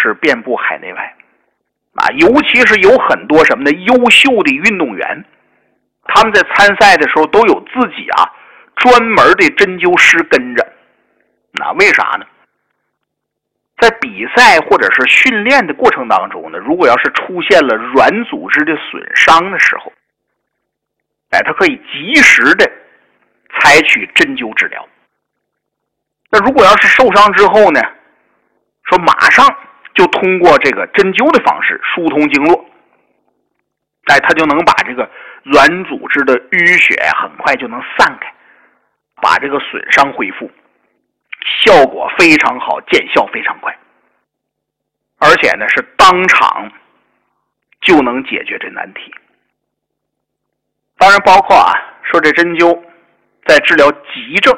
是遍布海内外尤其是有很多什么呢优秀的运动员，他们在参赛的时候都有自己专门的针灸师跟着。为啥呢？在比赛或者是训练的过程当中呢，如果要是出现了软组织的损伤的时候，他可以及时的采取针灸治疗。那如果要是受伤之后呢，说马上就通过这个针灸的方式疏通经络，他就能把这个软组织的淤血很快就能散开，把这个损伤恢复，效果非常好，见效非常快，而且呢是当场就能解决这难题。当然包括说这针灸在治疗急症，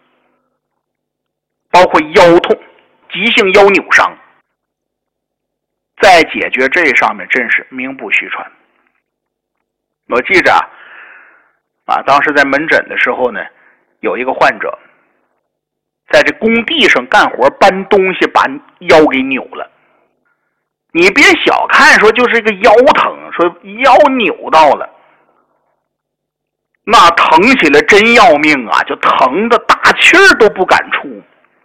包括腰痛、急性腰扭伤，在解决这上面真是名不虚传。我记着当时在门诊的时候呢，有一个患者在这工地上干活搬东西，把腰给扭了。你别小看说就是一个腰疼，说腰扭到了，那疼起来真要命就疼的大气儿都不敢出。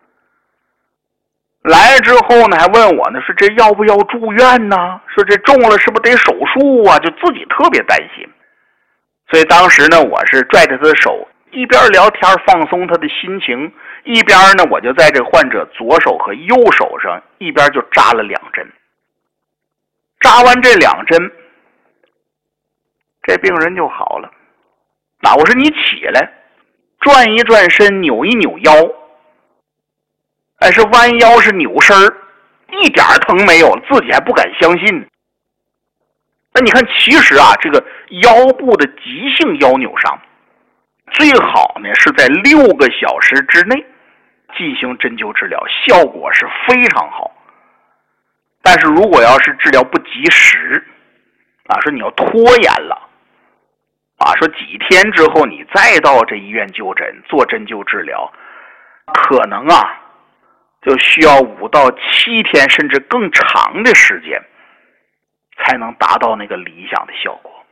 来了之后呢，还问我呢，说这要不要住院呢？说这中了是不是得手术就自己特别担心。所以当时呢，我是拽着他的手，一边聊天放松他的心情，一边呢我就在这患者左手和右手上一边就扎了2针。扎完这2针，这病人就好了。我说你起来，转一转身，扭一扭腰，是弯腰是扭身儿，一点疼没有，自己还不敢相信。那你看，其实这个腰部的急性腰扭伤，最好呢是在6个小时之内进行针灸治疗，效果是非常好。但是如果要是治疗不及时说你要拖延了说几天之后你再到这医院就诊做针灸治疗，可能就需要5到7天甚至更长的时间才能达到那个理想的效果。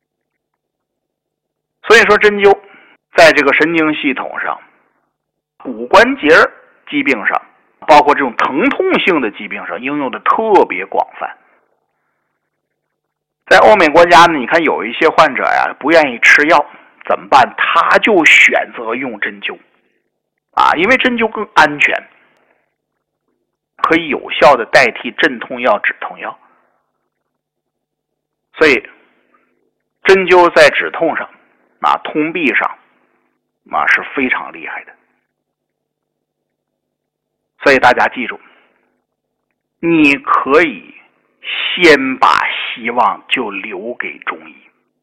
所以说针灸在这个神经系统上、骨关节疾病上，包括这种疼痛性的疾病上应用的特别广泛。在欧美国家呢，你看有一些患者不愿意吃药，怎么办？他就选择用针灸因为针灸更安全，可以有效的代替镇痛药、止痛药。所以针灸在止痛上通臂上是非常厉害的。所以大家记住，你可以先把希望就留给中医，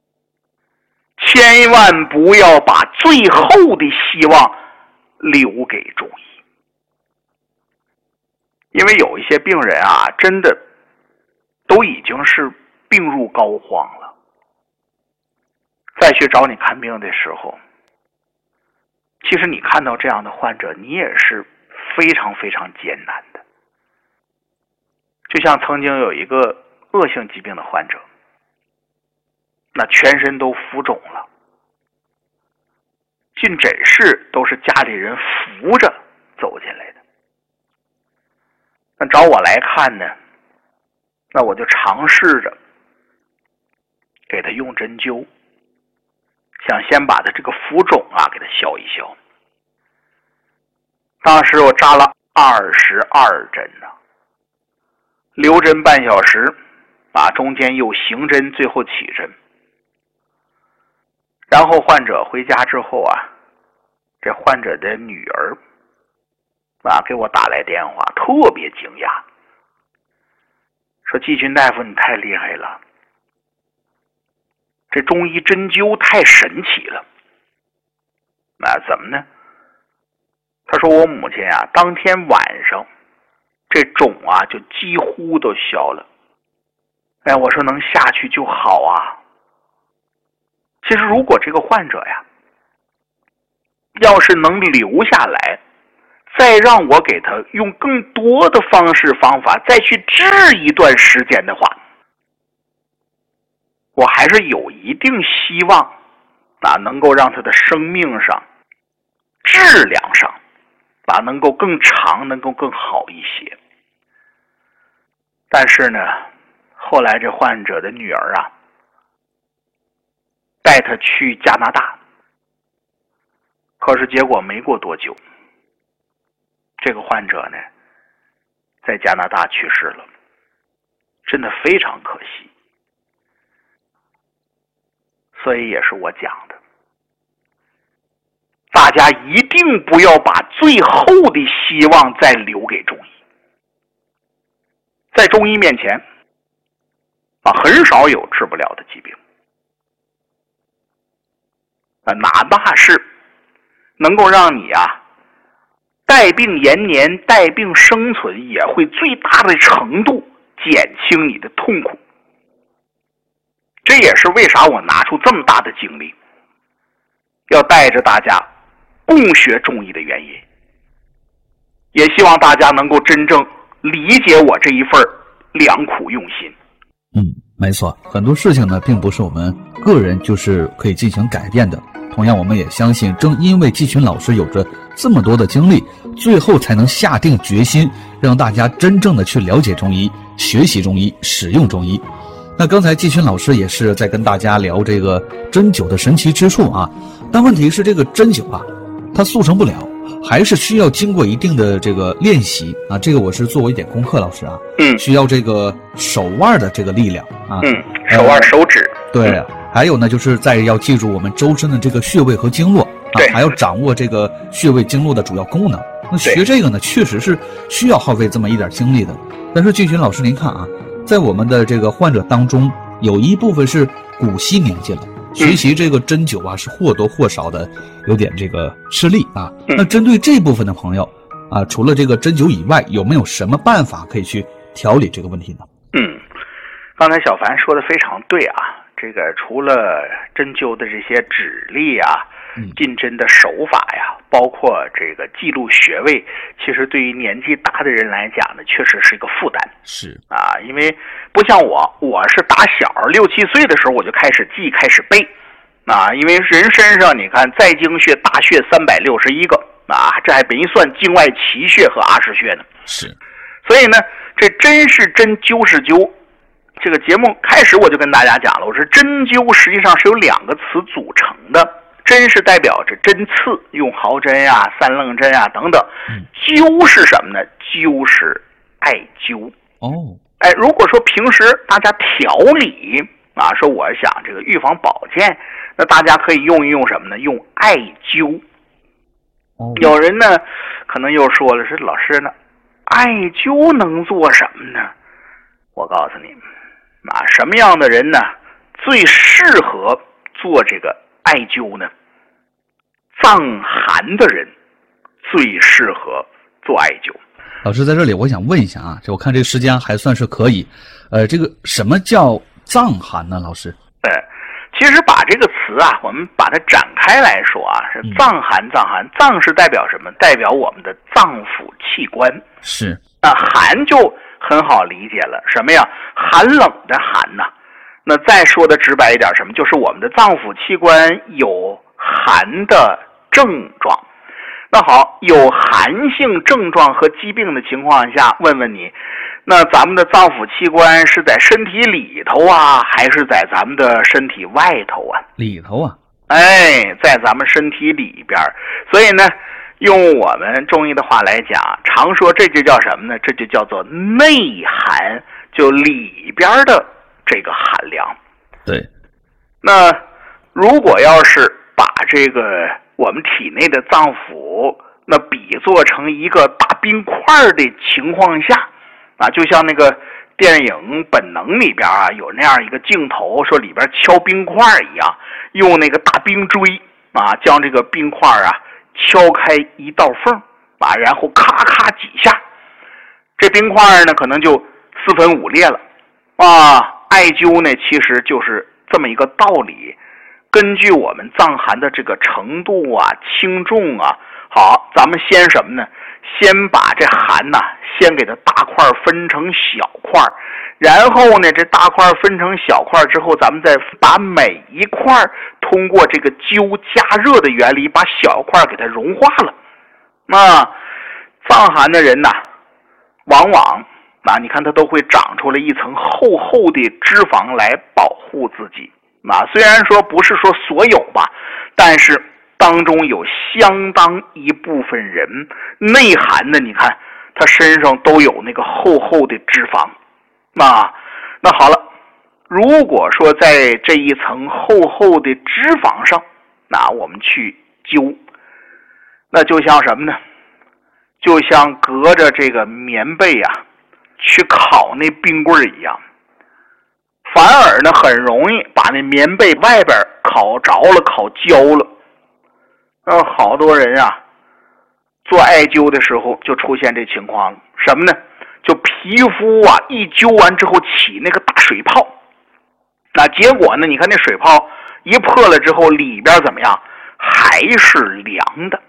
千万不要把最后的希望留给中医。因为有一些病人真的都已经是病入膏肓了，再去找你看病的时候，其实你看到这样的患者，你也是非常非常艰难的。就像曾经有一个恶性疾病的患者，那全身都浮肿了，进诊室都是家里人扶着走进来的。那找我来看呢，那我就尝试着给他用针灸，想先把他这个浮肿给他消一消。当时我扎了22针留针半小时中间又行针，最后起针。然后患者回家之后这患者的女儿给我打来电话，特别惊讶，说季群大夫你太厉害了，这中医针灸太神奇了。怎么呢？他说我母亲当天晚上这肿就几乎都消了。我说能下去就好其实如果这个患者要是能留下来， 再让我给他用更多的方式方法再去治一段时间的话，我还是有一定希望能够让他的生命上、质量上能够更长，能够更好一些。但是呢，后来这患者的女儿带他去加拿大，可是结果没过多久，这个患者呢在加拿大去世了，真的非常可惜。所以也是我讲的，大家一定不要把最后的希望再留给中医。在中医面前很少有治不了的疾病，哪怕是能够让你带病延年、带病生存，也会最大的程度减轻你的痛苦。这也是为啥我拿出这么大的精力，要带着大家共学中医的原因。也希望大家能够真正理解我这一份良苦用心。 没错，很多事情呢，并不是我们个人就是可以进行改变的。同样，我们也相信，正因为季群老师有着这么多的经历，最后才能下定决心，让大家真正的去了解中医、学习中医、使用中医。那刚才季群老师也是在跟大家聊这个针灸的神奇之处但问题是这个针灸它速成不了，还是需要经过一定的这个练习这个我是做过一点功课，老师需要这个手腕的这个力量手腕手指对还有呢就是要记住我们周身的这个穴位和经络还要掌握这个穴位经络的主要功能。那学这个呢确实是需要耗费这么一点精力的。但是季群老师您看在我们的这个患者当中，有一部分是古稀年纪了，学习这个针灸是或多或少的有点这个吃力那针对这部分的朋友除了这个针灸以外，有没有什么办法可以去调理这个问题呢？ 刚才小凡说的非常对这个除了针灸的这些指力进针的手法包括这个记录穴位，其实对于年纪大的人来讲呢，确实是一个负担。 是因为不像我是打小6、7岁的时候我就开始记、开始背因为人身上你看在经穴、大穴361个这还没算经外奇穴和阿是穴呢。 是， 所以呢，这针是针，灸是灸。这个节目开始我就跟大家讲了，我说针灸实际上是由2个词组成的。针是代表着针刺，用毫针三棱针等等。灸是什么呢？灸是艾灸。如果说平时大家调理说我想这个预防保健，那大家可以用一用什么呢？用艾灸。有人呢可能又说了，是老师呢，艾灸能做什么呢？我告诉你们什么样的人呢最适合做这个艾灸呢？藏寒的人最适合做艾灸。 老师在这里我想问一下我看这个时间还算是可以这个什么叫藏寒呢？老师其实把这个词我们把它展开来说是藏寒。藏是代表什么？代表我们的脏腑器官。 是寒就很好理解了，什么呀？寒冷的寒那再说的直白一点，什么？就是我们的脏腑器官有寒的症状。那好，有寒性症状和疾病的情况下，问问你，那咱们的脏腑器官是在身体里头还是在咱们的身体外头里头在咱们身体里边。所以呢，用我们中医的话来讲，常说这就叫什么呢？这就叫做内寒，就里边的这个寒凉。 对。 那如果要是把这个我们体内的脏腑那比作成一个大冰块的情况下就像那个电影《本能》里边有那样一个镜头，说里边敲冰块一样，用那个大冰锥将这个冰块敲开一道缝然后咔咔几下，这冰块呢可能就4分5裂了艾灸呢其实就是这么一个道理。根据我们藏寒的这个程度轻重好，咱们先什么呢？先把这寒呐，先给它大块分成小块，然后呢，这大块分成小块之后，咱们再把每一块通过这个灸加热的原理，把小块给它融化了。藏寒的人呐，往往你看他都会长出了一层厚厚的脂肪来保护自己。虽然说不是说所有吧，但是当中有相当一部分人内寒的，你看他身上都有那个厚厚的脂肪。那好了，如果说在这一层厚厚的脂肪上，我们去灸，那就像什么呢？就像隔着这个棉被去烤那冰棍一样，反而呢很容易把那棉被外边烤着了，烤焦了。好多人做艾灸的时候就出现这情况了。什么呢？就皮肤一灸完之后起那个大水泡，结果呢，你看那水泡一破了之后，里边怎么样？还是凉的。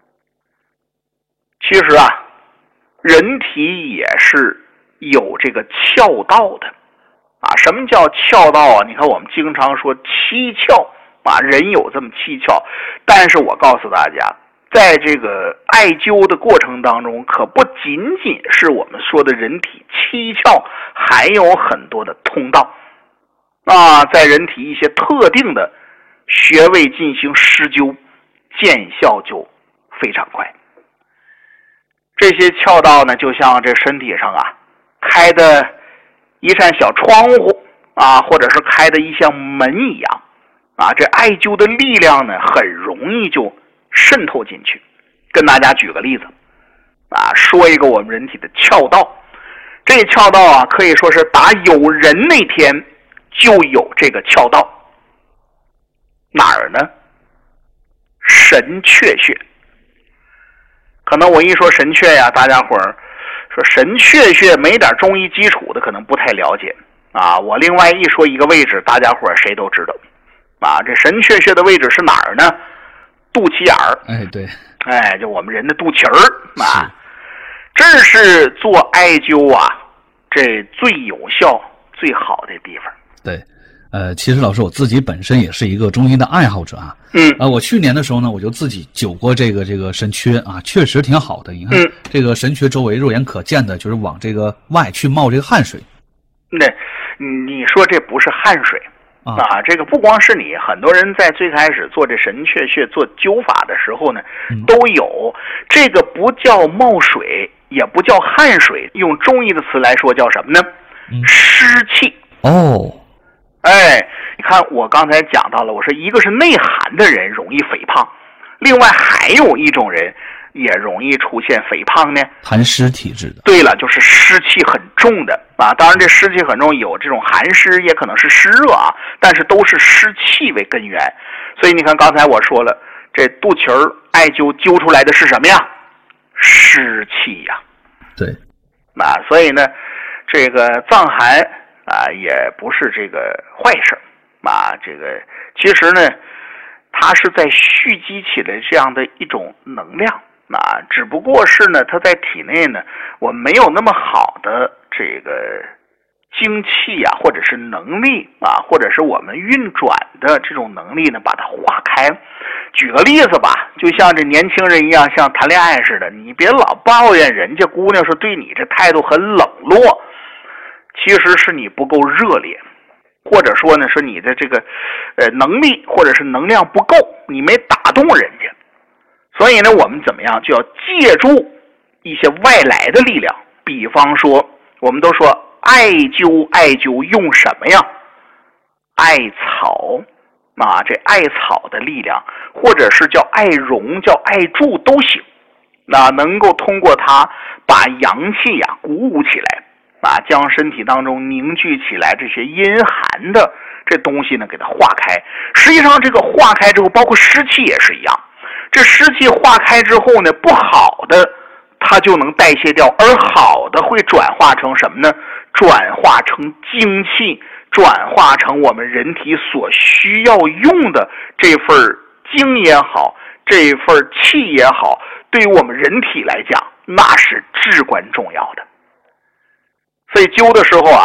其实人体也是有这个窍道的什么叫窍道你看我们经常说七窍人有这么七窍，但是我告诉大家，在这个艾灸的过程当中，可不仅仅是我们说的人体七窍，还有很多的通道在人体一些特定的穴位进行施灸，见效就非常快。这些窍道呢，就像这身体上开的一扇小窗户或者是开的一扇门一样这艾灸的力量呢，很容易就渗透进去。跟大家举个例子说一个我们人体的窍道。这窍道可以说是打有人那天就有这个窍道。哪儿呢？神阙穴。可能我一说神阙大家伙儿说神阙穴没点中医基础的可能不太了解我另外一说一个位置，大家伙儿谁都知道这神阙穴的位置是哪儿呢？肚脐眼儿。 对， 就我们人的肚脐儿这是做艾灸这最有效最好的地方。 对。其实老师我自己本身也是一个中医的爱好者我去年的时候呢，我就自己灸过这个神阙确实挺好的。你看，这个神阙周围肉眼可见的，就是往这个外去冒这个汗水。 你说这不是汗水这个不光是你，很多人在最开始做这神阙穴做灸法的时候呢，都有这个不叫冒水，也不叫汗水，用中医的词来说叫什么呢？湿气。你看我刚才讲到了，我说一个是内寒的人容易肥胖，另外还有一种人也容易出现肥胖呢， 寒湿体质的。 对了，就是湿气很重的当然这湿气很重有这种寒湿，也可能是湿热但是都是湿气为根源。所以你看刚才我说了，这肚脐儿艾灸灸出来的是什么呀？湿气对。 所以呢，这个藏寒也不是这个坏事这个其实呢，它是在蓄积起来这样的一种能量只不过是呢，它在体内呢，我们没有那么好的这个精气或者是能力或者是我们运转的这种能力呢，把它化开。举个例子吧，就像这年轻人一样，像谈恋爱似的，你别老抱怨人家姑娘说对你这态度很冷落，其实是你不够热烈，或者说呢，是你的这个能力或者是能量不够，你没打动人家。所以呢，我们怎么样就要借助一些外来的力量，比方说我们都说艾灸用什么呀？艾草这艾草的力量，或者是叫艾绒叫艾柱都行能够通过它把阳气鼓舞起来将身体当中凝聚起来这些阴寒的这东西呢给它化开。实际上这个化开之后，包括湿气也是一样，这湿气化开之后呢，不好的它就能代谢掉，而好的会转化成什么呢？转化成精气，转化成我们人体所需要用的这份精也好，这份气也好， 对于我们人体来讲，那是至关重要的。所以灸的时候啊，